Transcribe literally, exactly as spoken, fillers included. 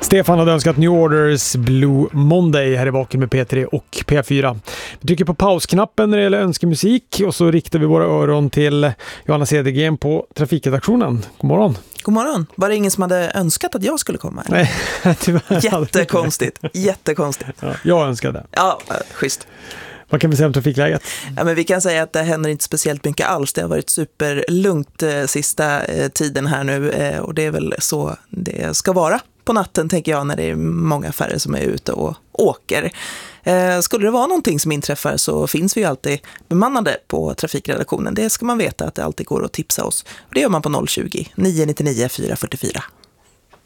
Stefan hade önskat New Orders Blue Monday här i Vaken med P tre och P fyra. Vi trycker på pausknappen när det gäller önskemusik och så riktar vi våra öron till Johanna Cedergren på trafikredaktionen. God morgon. God morgon. Var det ingen som hade önskat att jag skulle komma? Nej, tyvärr. Jättekonstigt. Jättekonstigt. Ja, jag önskade. Ja, schysst. Vad kan vi säga om trafikläget? Ja, men vi kan säga att det händer inte speciellt mycket alls. Det har varit superlugnt eh, sista eh, tiden här nu eh, och det är väl så det ska vara på natten, tänker jag, när det är många färre som är ute och åker. Eh, skulle det vara någonting som inträffar så finns vi ju alltid bemannade på trafikredaktionen. Det ska man veta, att det alltid går att tipsa oss. Och det gör man på noll tjugo, nio nio nio fyra fyra fyra.